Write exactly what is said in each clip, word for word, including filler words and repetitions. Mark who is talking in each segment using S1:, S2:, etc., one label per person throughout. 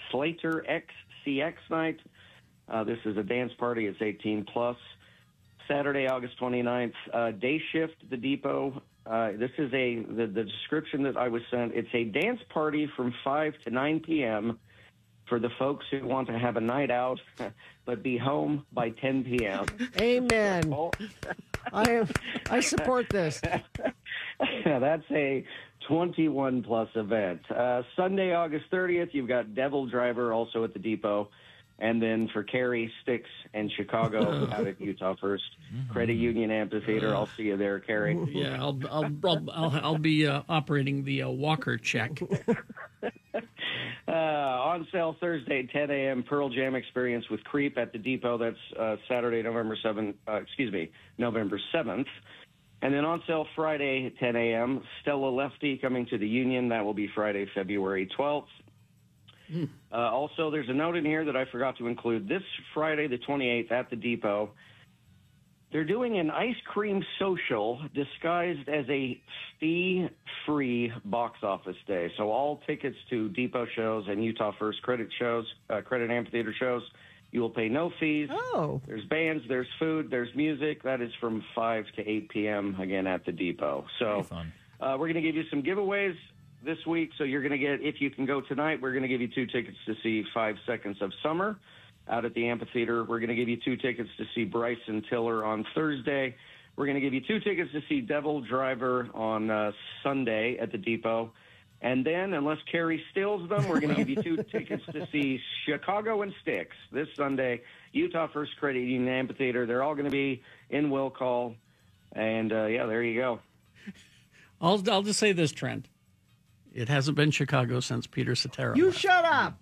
S1: Slater X C X night. Uh, this is a dance party. It's eighteen plus. Saturday, August twenty-ninth, uh, day shift at the Depot. Uh, this is a the, the description that I was sent. It's a dance party from five to nine p.m. for the folks who want to have a night out, but be home by ten p.m.
S2: Amen. I am, I support this.
S1: That's a twenty-one plus event. Uh, Sunday, August thirtieth, you've got Devil Driver also at the Depot. And then for Cary, Styx, and Chicago out at Utah First Credit Union Amphitheater. I'll see you there, Cary.
S3: Yeah, I'll I'll I'll, I'll, I'll be uh, operating the uh, walker check.
S1: uh, on sale Thursday, ten a.m. Pearl Jam Experience with Creep at the Depot. That's uh, Saturday, November seventh. Uh, excuse me, November seventh. And then on sale Friday, ten a.m. Stella Lefty coming to the Union. That will be Friday, February twelfth. Uh, also, there's a note in here that I forgot to include. This Friday, the twenty-eighth, at the Depot, they're doing an ice cream social disguised as a fee-free box office day. So all tickets to Depot shows and Utah First Credit shows, uh, Credit Amphitheater shows, you will pay no fees.
S2: Oh.
S1: There's bands, there's food, there's music. That is from five to eight p.m., again, at the Depot. So
S4: fun.
S1: Uh, we're going to give you some giveaways this week, so you're going to get, if you can go tonight, we're going to give you two tickets to see Five Seconds of Summer out at the amphitheater. We're going to give you two tickets to see Bryson Tiller on Thursday. We're going to give you two tickets to see Devil Driver on uh, Sunday at the Depot. And then, unless Cary steals them, we're going to give you two tickets to see Chicago and Styx this Sunday, Utah First Credit Union Amphitheater. They're all going to be in will call. And, uh, yeah, there you go.
S3: I'll, I'll just say this, Trent. It hasn't been Chicago since Peter Cetera.
S2: You shut up.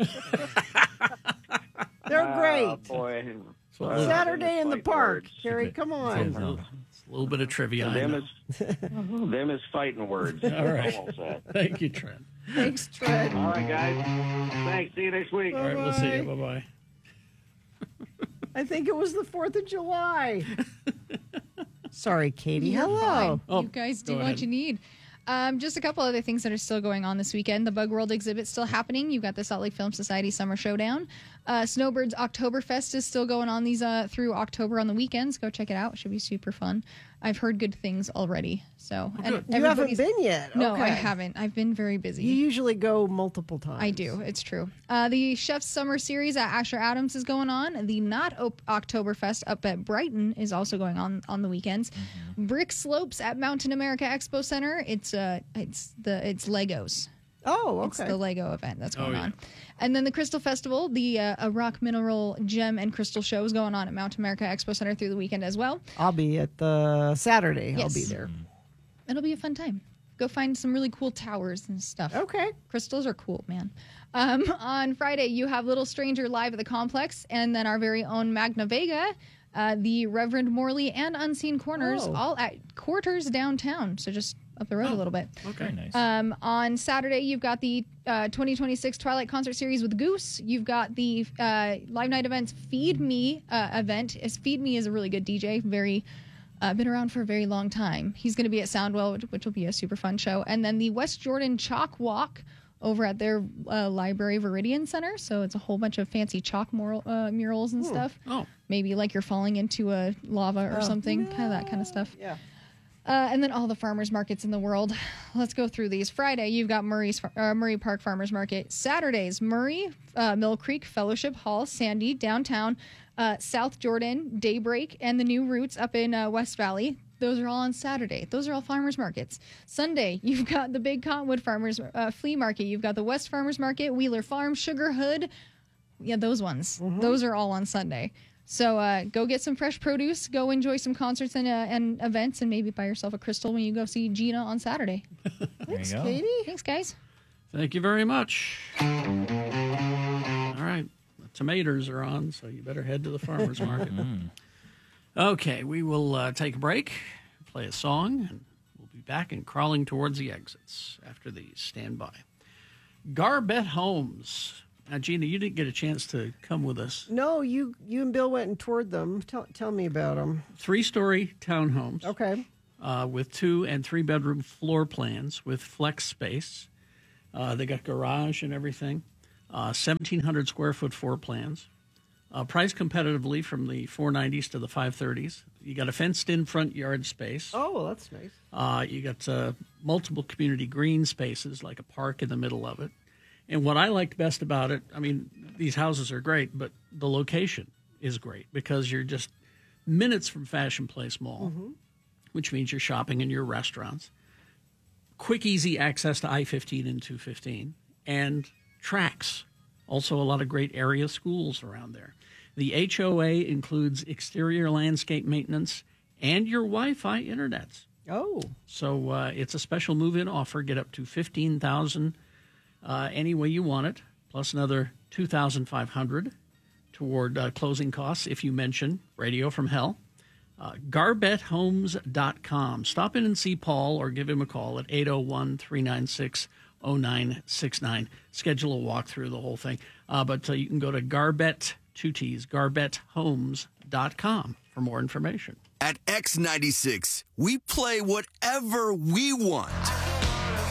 S2: They're great.
S1: Oh, boy.
S3: So,
S2: Saturday in the park.
S1: Words.
S2: Cary, come on.
S3: It's a, it's a little bit of trivia.
S1: Them is, them is fighting words.
S3: All right.
S1: Almost said.
S3: Thank you, Trent.
S2: Thanks, Trent.
S1: All right, guys. Thanks. See you next week.
S3: All right, we'll see you. Bye-bye.
S2: I think it was the fourth of July. Sorry, Katie.
S5: You're
S2: Hello.
S5: fine.
S3: Oh,
S5: you guys do
S3: go
S5: what
S3: ahead.
S5: you need. Um, just a couple other things that are still going on this weekend. The Bug World exhibit still happening. You've got the Salt Lake Film Society Summer Showdown. Uh, Snowbird's Oktoberfest is still going on these uh, through October on the weekends. Go check it out. It should be super fun. I've heard good things already. So, and
S2: You haven't
S5: everybody's-
S2: been yet.
S5: No,
S2: Okay.
S5: I haven't. I've been very busy.
S2: You usually go multiple times.
S5: I do. It's true. Uh, the Chef's Summer Series at Asher Adams is going on. The Not Op- Oktoberfest up at Brighton is also going on on the weekends.
S2: Mm-hmm.
S5: Brick Slopes at Mountain America Expo Center. It's uh, it's the it's Legos.
S2: Oh,
S5: It's
S2: okay.
S5: the Lego event that's going
S3: Oh, yeah.
S5: on. And then the Crystal Festival, the uh, a rock mineral gem and crystal show is going on at Mountain America Expo Center through the weekend as well.
S2: I'll be at the Saturday. I'll
S5: Yes.
S2: be there.
S5: It'll be a fun time. Go find some really cool towers and stuff.
S2: Okay.
S5: Crystals are cool, man. Um, on Friday, you have Little Stranger live at the Complex, and then our very own Magna Vega, uh, the Reverend Morley, and Unseen Corners,
S2: Oh.
S5: all at Quarters downtown. So just up the road a little bit.
S3: Okay.
S4: Nice.
S5: Um, on Saturday, you've got the uh, twenty twenty-six Twilight Concert Series with Goose. You've got the uh, Live Night Events Feed Me uh, event. Is Feed Me is a really good D J. Very uh, been around for a very long time. He's going to be at Soundwell, which, which will be a super fun show. And then the West Jordan Chalk Walk over at their uh, Library Viridian Center. So it's a whole bunch of fancy chalk mural, uh, murals and stuff.
S3: Oh.
S5: Maybe like you're falling into a lava or
S2: Oh.
S5: something, kind of that kind of stuff.
S2: Yeah.
S5: Uh, and then all the farmers markets in the world. Let's go through these. Friday, you've got Murray's uh, Murray Park Farmers Market. Saturdays, Murray, uh, Mill Creek, Fellowship Hall, Sandy, downtown, uh, South Jordan, Daybreak, and the New Roots up in uh, West Valley. Those are all on Saturday. Those are all farmers markets. Sunday, you've got the Big Cottonwood Farmers uh, Flea Market. You've got the West Farmers Market, Wheeler Farm, Sugar Hood. Yeah, those ones. Those are all on Sunday. So uh, go get some fresh produce, go enjoy some concerts and, uh, and events, and maybe buy yourself a crystal when you go see Gina on Saturday.
S2: Thanks,
S4: you go.
S2: Katie.
S5: Thanks, guys.
S3: Thank you very much. All right. The tomatoes are on, so you better head to the farmer's market. Okay, we will uh, take a break, play a song, and we'll be back and crawling towards the exits after these. Stand by. Garbett Homes. Now, Gina, you didn't get a chance to come with us.
S2: No, you you and Bill went and toured them. Tell, tell me about them.
S3: Three-story townhomes.
S2: Okay.
S3: Uh, with two and three bedroom floor plans with flex space. Uh, they got garage and everything. uh, seventeen hundred square foot floor plans, uh, priced competitively from the four nineties to the five thirties. You got a fenced-in front yard space.
S2: Oh, that's nice.
S3: Uh, you got uh, multiple community green spaces, like a park in the middle of it. And what I liked best about it, I mean, these houses are great, but the location is great because you're just minutes from Fashion Place Mall, mm-hmm. which means you're shopping in your restaurants. Quick, easy access to I fifteen and two fifteen, and tracks. Also a lot of great area schools around there. The H O A includes exterior landscape maintenance and your Wi-Fi internets.
S2: Oh.
S3: So uh, it's a special move-in offer. Get up to fifteen thousand dollars uh, any way you want it, plus another two thousand five hundred dollars toward uh, closing costs if you mention Radio from Hell. Uh, Garbett Homes dot com. Stop in and see Paul or give him a call at eight oh one, three nine six, oh nine six nine. Schedule a walk through the whole thing. Uh, but uh, you can go to Garbett, two T's, Garbett Homes dot com for more information.
S4: At X ninety-six, we play whatever we want.